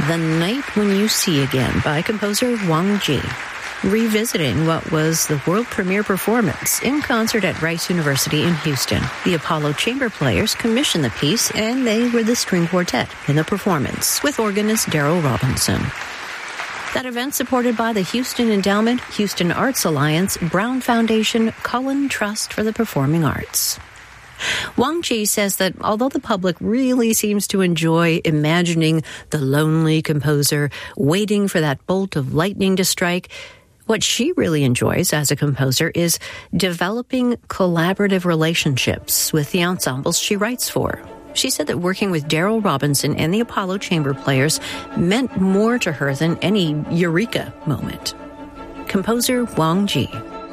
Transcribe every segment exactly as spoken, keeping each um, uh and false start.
The Night When You See Again by composer Wang Ji, revisiting what was the world premiere performance in concert at Rice University in Houston. The Apollo Chamber Players commissioned the piece, and they were the string quartet in the performance with organist Daryl Robinson. That event supported by the Houston Endowment, Houston Arts Alliance, Brown Foundation, Cullen Trust for the Performing Arts. Wang Ji says that although the public really seems to enjoy imagining the lonely composer waiting for that bolt of lightning to strike, what she really enjoys as a composer is developing collaborative relationships with the ensembles she writes for. She said that working with Daryl Robinson and the Apollo Chamber Players meant more to her than any eureka moment. Composer Wang Ji.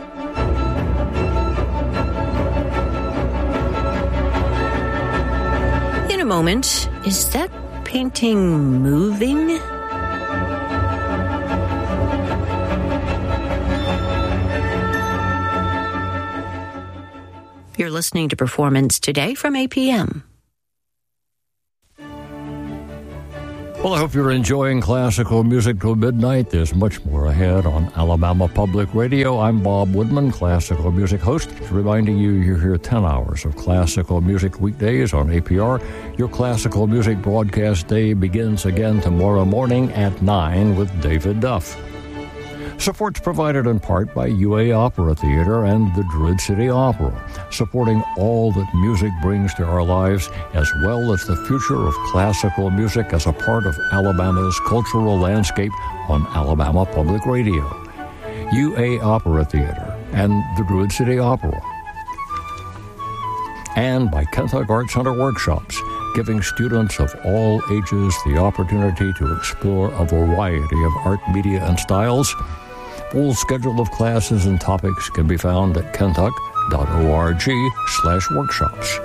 In a moment, is that painting moving? You're listening to Performance Today from A P M. Well, I hope you're enjoying classical music till midnight. There's much more ahead on Alabama Public Radio. I'm Bob Woodman, classical music host, reminding you you hear ten hours of classical music weekdays on A P R. Your classical music broadcast day begins again tomorrow morning at nine with David Duff. Support's provided in part by U A Opera Theater and the Druid City Opera, supporting all that music brings to our lives, as well as the future of classical music as a part of Alabama's cultural landscape on Alabama Public Radio. U A Opera Theater and the Druid City Opera. And by Kentuck Art Center Workshops, giving students of all ages the opportunity to explore a variety of art media and styles. Full schedule of classes and topics can be found at kentuck.org slash workshops.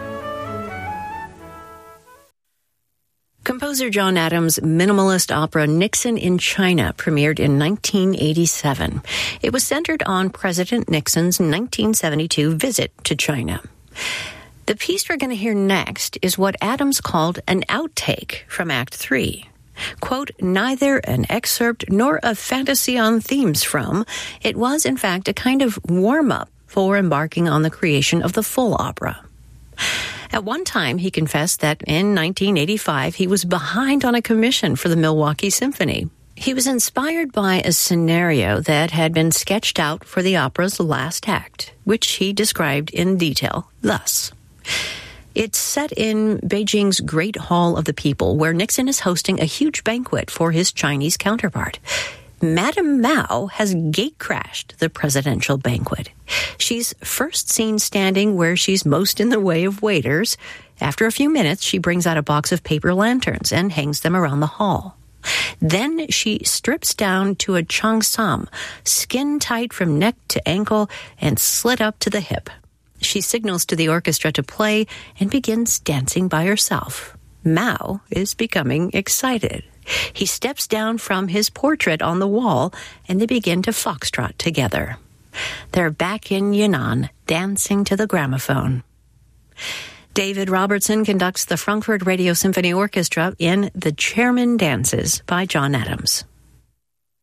Composer John Adams' minimalist opera Nixon in China premiered in nineteen eighty-seven. It was centered on President Nixon's nineteen seventy-two visit to China. The piece we're going to hear next is what Adams called an outtake from Act Three. Quote, neither an excerpt nor a fantasy on themes from, it was in fact a kind of warm-up for embarking on the creation of the full opera. At one time, he confessed that in nineteen eighty-five, he was behind on a commission for the Milwaukee Symphony. He was inspired by a scenario that had been sketched out for the opera's last act, which he described in detail thus. It's set in Beijing's Great Hall of the People, where Nixon is hosting a huge banquet for his Chinese counterpart. Madame Mao has gate-crashed the presidential banquet. She's first seen standing where she's most in the way of waiters. After a few minutes, she brings out a box of paper lanterns and hangs them around the hall. Then she strips down to a cheongsam, skin-tight from neck to ankle and slit up to the hip. She signals to the orchestra to play and begins dancing by herself. Mao is becoming excited. He steps down from his portrait on the wall, and they begin to foxtrot together. They're back in Yunnan, dancing to the gramophone. David Robertson conducts the Frankfurt Radio Symphony Orchestra in The Chairman Dances by John Adams.